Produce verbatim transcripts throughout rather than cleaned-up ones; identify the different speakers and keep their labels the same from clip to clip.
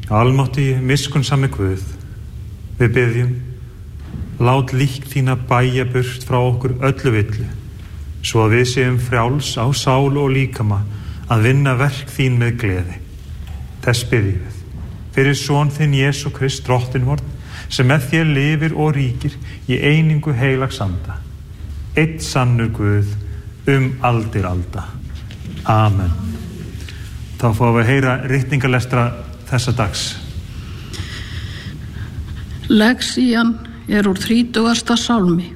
Speaker 1: Almáttugir, miskunnsami Guð, við biðjum, lát lík þína bæja burt frá okkur öllu villu, svo að við séum frjáls á sál og líkama að vinna verk þín með gleði. Þess biðjum við, fyrir son þinn Jesú Krist, drottinn vorn, sem með þér lifir og ríkir í einingu heilags anda, einn sannur Guð, um aldir alda. Amen. Þá fáum við heyra ritningalestra þessa dags.
Speaker 2: Lexían er úr þrítugasta sálmi.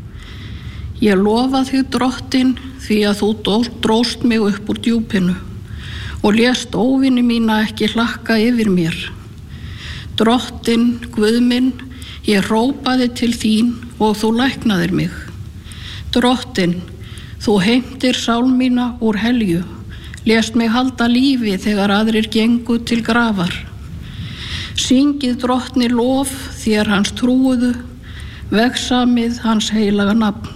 Speaker 2: Ég lofa þig, drottinn, því að þú dróst mig upp úr djúpinu og lést óvini mína ekki hlakka yfir mér. Drottinn, Guð minn, ég hrópaði til þín og þú læknaðir mig. Drottinn, þú heimtir sál mína úr helju, lést mig halda lífi þegar aðrir gengu til grafar. Syngið drottni lof þér hans trúuðu, vegsamið hans heilaga nafn.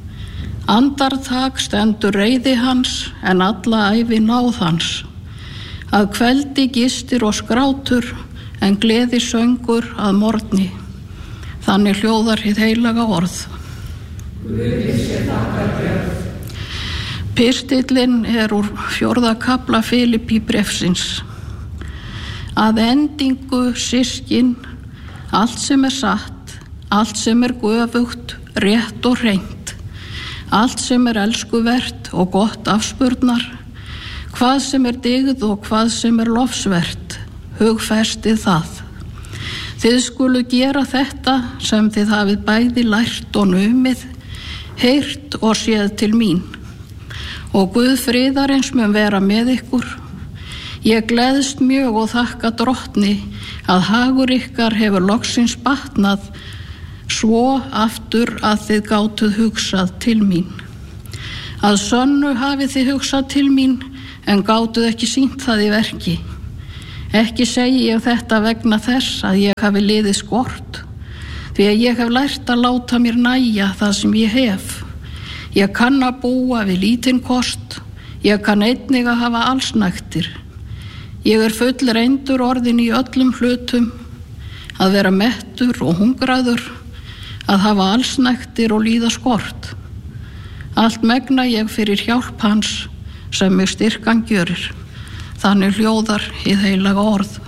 Speaker 2: Andartak stendur reiði hans en alla ævi náð hans. Að kveldi gistir og skrátur en gleði söngur að morgni. Þannig hljóðar hið heilaga orð. Guði sé þakkargjörð. Pistillinn er úr fjórða kafla Filippí bréfsins. Að endingu, systkin, allt sem er satt, allt sem er göfugt, rétt og hreint, allt sem er elskuvert og gott afspurnar, hvað sem er dygð og hvað sem er lofsvert, hugfestið það. Þið skulu gera þetta sem þið hafið bæði lært og numið, heyrt og séð til mín. Og Guð friðarins mun vera með ykkur. Ég gleðst mjög og þakka drottni að hagur ykkar hefur loksins batnað svo aftur að þið gátuð hugsað til mín. Að sönnu hafið þið hugsað til mín en gátuð ekki sýnt það í verki. Ekki segi ég þetta vegna þess að ég hafi liðið skort, því að ég hef lært að láta mér nægja það sem ég hef. Ég kann að búa við lítinn kost, ég kann einnig að hafa allsnægtir. Ég er full reyndur orðin í öllum hlutum, að vera mettur og hungraður, að hafa allsnægtir og líða skort. Allt megna ég fyrir hjálp hans sem mig styrkan gjörir. Þannig hljóðar hið heilaga orð.